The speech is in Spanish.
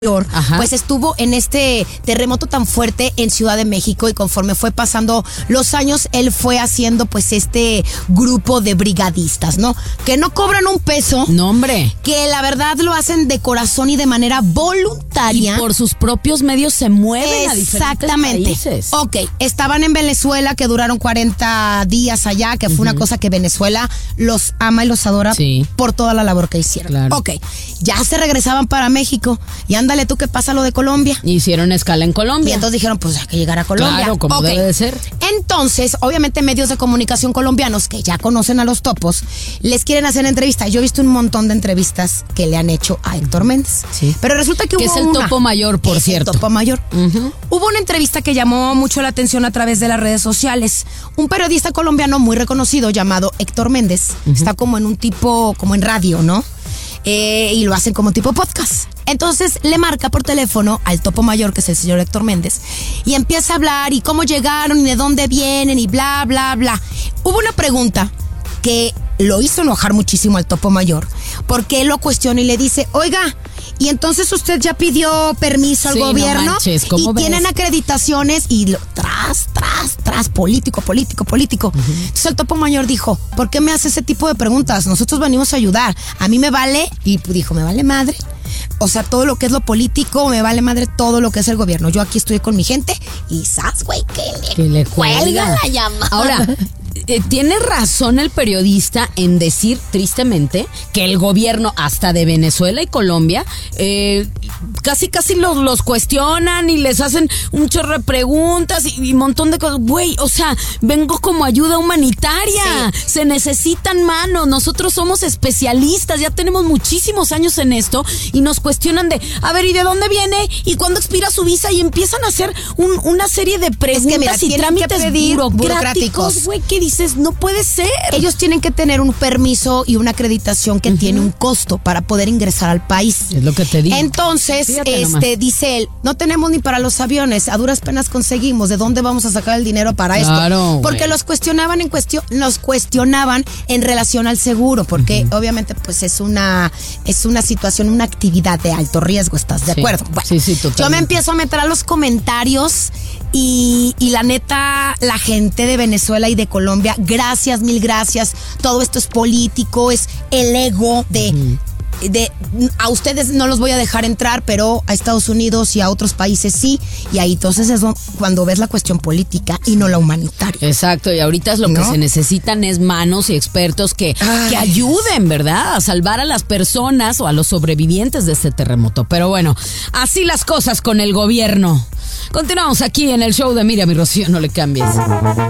Ajá. Pues estuvo en este terremoto tan fuerte en Ciudad de México, y conforme fue pasando los años, él fue haciendo pues este grupo de brigadistas, ¿no? Que no cobran un peso. No, hombre. Que la verdad lo hacen de corazón y de manera voluntaria. Y por sus propios medios se mueven a diferentes países. Ok, estaban en Venezuela, que duraron 40 días allá, que fue una cosa que Venezuela los ama y los adora por toda la labor que hicieron. Claro. Ok, ya se regresaban para México y ándale tú, ¿qué pasa lo de Colombia? Hicieron escala en Colombia. Y entonces dijeron, pues hay que llegar a Colombia. Claro, como debe de ser. Entonces, obviamente medios de comunicación colombianos que ya conocen a los topos, les quieren hacer entrevistas. Yo he visto un montón de entrevistas que le han hecho a Héctor Méndez. Sí. Pero resulta que hubo es el topo mayor, por cierto. El topo mayor. Hubo una entrevista que llamó mucho la atención a través de las redes sociales. Un periodista colombiano muy reconocido llamado Héctor Méndez. Está como en un tipo, como en radio, ¿no? Y lo hacen como tipo podcast. Entonces le marca por teléfono al topo mayor, que es el señor Héctor Méndez, y empieza a hablar y cómo llegaron y de dónde vienen y bla, bla, bla. Hubo una pregunta que lo hizo enojar muchísimo al topo mayor, porque él lo cuestiona y le dice, oiga, y entonces usted ya pidió permiso al gobierno, no manches, y tienen acreditaciones y tras, político. Entonces el topo mayor dijo, ¿por qué me hace ese tipo de preguntas? Nosotros venimos a ayudar. A mí me vale, y dijo, me vale madre. O sea, todo lo que es lo político, me vale madre todo lo que es el gobierno. Yo aquí estoy con mi gente y ¡zas, güey! Que le cuelga la llamada. Ahora, tiene razón el periodista en decir, tristemente, que el gobierno hasta de Venezuela y Colombia casi los cuestionan y les hacen un chorro de preguntas y un montón de cosas. Güey, o sea, vengo como ayuda humanitaria. Sí. Se necesitan manos. Nosotros somos especialistas, ya tenemos muchísimos años en esto y nos cuestionan de, a ver, ¿y de dónde viene? ¿Y cuándo expira su visa? Y empiezan a hacer una serie de preguntas y trámites burocráticos, güey, que dices, no puede ser. Ellos tienen que tener un permiso y una acreditación que tiene un costo para poder ingresar al país. Es lo que te digo. Entonces, dice él, no tenemos ni para los aviones, a duras penas conseguimos. ¿De dónde vamos a sacar el dinero para esto? Porque los cuestionaban en relación al seguro, porque obviamente pues es una situación, una actividad de alto riesgo, ¿estás de acuerdo? Bueno, sí, totalmente. Yo me empiezo a meter a los comentarios y la neta, la gente de Venezuela y de Colombia, gracias, mil gracias. Todo esto es político, es el ego de a ustedes no los voy a dejar entrar, pero a Estados Unidos y a otros países sí. Y ahí entonces es cuando ves la cuestión política y no la humanitaria. Exacto, y ahorita lo que se necesitan es manos y expertos que ayuden, ¿verdad? A salvar a las personas o a los sobrevivientes de este terremoto. Pero bueno, así las cosas con el gobierno. Continuamos aquí en el show de Miriam y Rocío, no le cambies.